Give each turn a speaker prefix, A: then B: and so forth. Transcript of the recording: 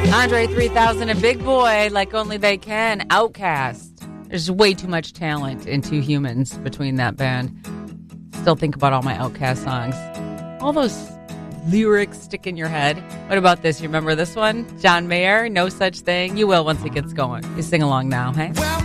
A: Andre 3000, a big boy like only they can. Outcast. There's way too much talent in two humans between that band. Still think about all my Outcast songs. All those lyrics stick in your head. What about this? You remember this one? John Mayer, No Such Thing. You will once it gets going. You sing along now, hey?
B: Well,